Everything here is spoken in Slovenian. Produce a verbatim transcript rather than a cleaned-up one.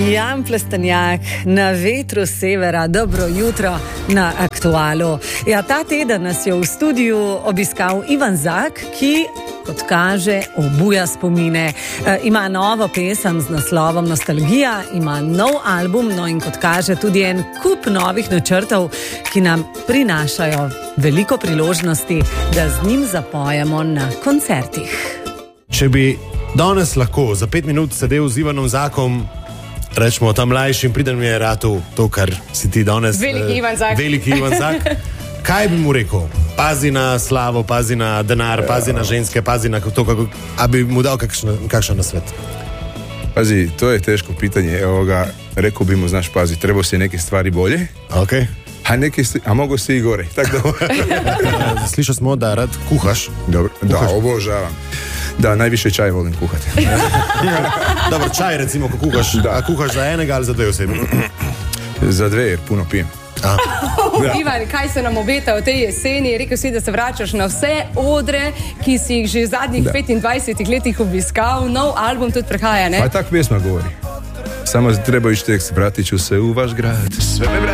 Jan Plestenjak na vetru severa, dobro jutro na Aktualu. Ja, ta teden nas je v studiu obiskal Ivan Zak, ki, kot kaže, obuja spomine. E, ima novo pesem z naslovom Nostalgija, ima nov album, no in kot kaže tudi en kup novih načrtov, ki nam prinašajo veliko priložnosti, da z njim zapojemo na koncertih. Če bi danes lahko za pet minut sedel z Ivanom Zakom, rečemo tam mlajšim, priden mi je ratu to, kar si ti danes. Veliki Ivan Zak. Veliki Ivan Zak. Kaj bi mu rekel? Pazi na slavo, pazi na denar, pazi na ženske, pazi na to, kako, a bi mu dal kakšen, kakšen nasvet? Pazi, to je teško pitanje. Evo ga, rekao bi mu, znaš, pazi, trebao si neke stvari bolje. Ok. A, neke, a mogo si i gore. Tako da... Slišao smo da rad kuhaš. Dobro, da, obožavam. Da, najviše čaj volim kuhati. Dobro, čaj recimo, ko kuhaš. Da. A kuhaš za enega ali za dve osebi? Za dve, jer puno pijem. A. Ivan, kaj se nam obeta v tej jeseni? Rekel si, da se vračaš na vse odre, ki si jih že v zadnjih da. petindvajsetih letih obiskal. Nov album tudi prehaja, ne? Pa tak pjesma govori. Samo treba iš tekst, vratit ću se u vaš grad. Sve me